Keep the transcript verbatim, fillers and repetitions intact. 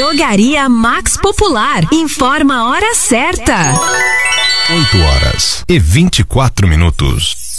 Drogaria Max Popular. Informa a hora certa. oito horas e vinte e quatro minutos.